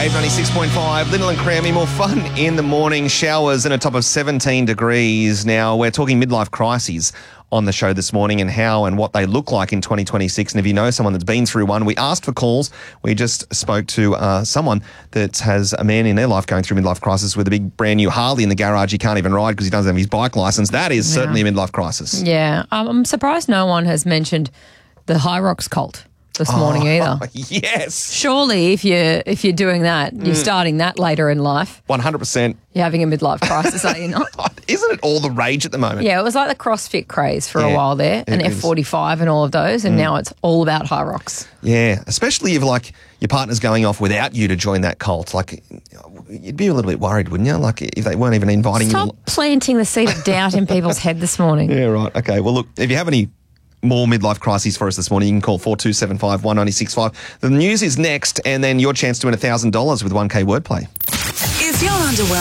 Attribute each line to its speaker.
Speaker 1: Wave 96.5, Little and Crammy, more fun in the morning, showers and a top of 17 degrees. Now, we're talking midlife crises on the show this morning and how and what they look like in 2026. And if you know someone that's been through one, we asked for calls. We just spoke to someone that has a man in their life going through midlife crisis with a big brand new Harley in the garage he can't even ride because he doesn't have his bike licence. That is certainly a midlife crisis.
Speaker 2: Yeah. I'm surprised no one has mentioned the High Rocks cult this morning either.
Speaker 1: Yes.
Speaker 2: Surely if you're doing that, you're starting that later in life.
Speaker 1: 100%.
Speaker 2: You're having a midlife crisis, are you not?
Speaker 1: Isn't it all the rage at the moment?
Speaker 2: Yeah, it was like the CrossFit craze for a while there, and F45 and all of those, and now it's all about High Rocks.
Speaker 1: Yeah, especially if like your partner's going off without you to join that cult. Like, you'd be a little bit worried, wouldn't you? Like if they weren't even inviting you.
Speaker 2: Stop planting the seed of doubt in people's head this morning.
Speaker 1: Yeah, right. Okay, well, look, if you have any more midlife crises for us this morning, you can call 4275 1965. The news is next, and then your chance to win $1,000 with 1K Wordplay.
Speaker 3: If you're underwhelmed